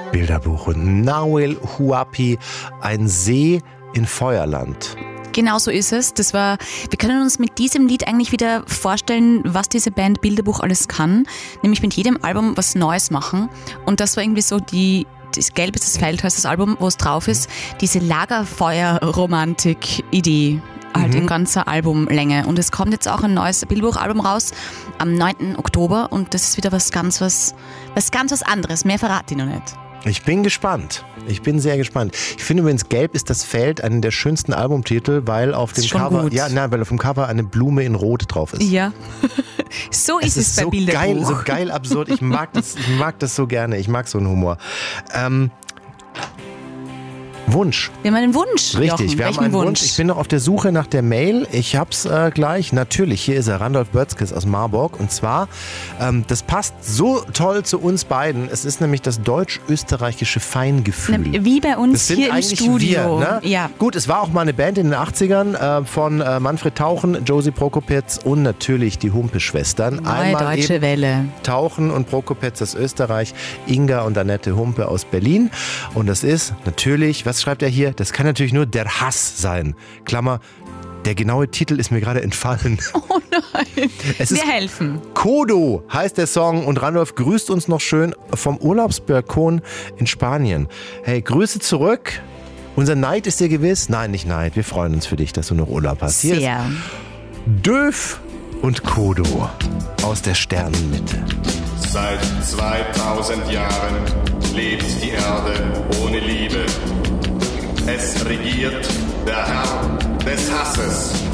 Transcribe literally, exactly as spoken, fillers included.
Bilderbuch und Nahuel Huapi, ein See in Feuerland. Genau so ist es. Das war, wir können uns mit diesem Lied eigentlich wieder vorstellen, was diese Band Bilderbuch alles kann. Nämlich mit jedem Album was Neues machen. Und das war irgendwie so die, das Gelb ist das Feld, heißt das Album, wo es drauf ist, diese Lagerfeuer-Romantik-Idee. Halt mhm. in ganzer Albumlänge. Und es kommt jetzt auch ein neues Bilderbuch-Album raus am neunten Oktober. Und das ist wieder was ganz was, was ganz was anderes. Mehr verrate ich noch nicht. Ich bin gespannt. Ich bin sehr gespannt. Ich finde übrigens, Gelb ist das Feld, einen der schönsten Albumtitel, weil auf dem Cover, gut. ja, nein, weil auf dem Cover eine Blume in Rot drauf ist. Ja. So ist es, es ist bei so Bilderbuch. Geil, so geil absurd. Ich mag das, ich mag das so gerne. Ich mag so einen Humor. Ähm, Wunsch. Wir haben einen Wunsch. Richtig, Jochen. wir Welchen haben einen Wunsch? Wunsch. Ich bin noch auf der Suche nach der Mail. Ich hab's äh, gleich. Natürlich, hier ist er, Randolph Bötzkes aus Marburg. Und zwar, ähm, das passt so toll zu uns beiden. Es ist nämlich das deutsch-österreichische Feingefühl. Na, wie bei uns das sind hier im eigentlich Studio. Wir, ne? Ja. Gut, es war auch mal eine Band in den achtzigern äh, von äh, Manfred Tauchen, Josie Prokopetz und natürlich die Humpe-Schwestern. Neue Einmal Deutsche eben Welle. Tauchen und Prokopetz aus Österreich, Inga und Annette Humpe aus Berlin. Und das ist natürlich, was schreibt er hier? Das kann natürlich nur der Hass sein. Klammer, der genaue Titel ist mir gerade entfallen. Oh nein. Es Wir ist helfen. Kodo heißt der Song und Randolph grüßt uns noch schön vom Urlaubsbalkon in Spanien. Hey, Grüße zurück. Unser Neid ist dir gewiss? Nein, nicht Neid. Wir freuen uns für dich, dass du noch Urlaub hast. Hier Sehr. ist Döf und Kodo aus der Sternenmitte. Seit zweitausend Jahren lebt die Erde ohne Liebe. Es regiert der Herr des Hasses.